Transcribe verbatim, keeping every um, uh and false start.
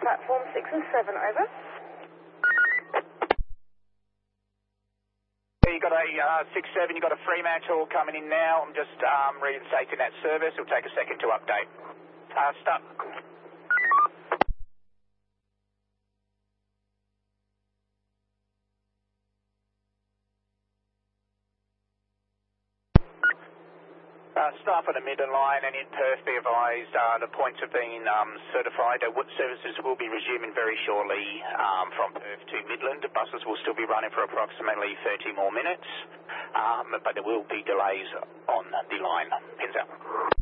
platform six and seven, over. You got a uh, six seven, you got a Fremantle coming in now. I'm just um, reinstating that service. It'll take a second to update. Uh, stop. Uh, staff on the Midland line and in Perth be advised uh, the points have been um, certified. Uh, wood services will be resuming very shortly um, from Perth to Midland. The buses will still be running for approximately thirty more minutes, um, but there will be delays on the line. Pins out.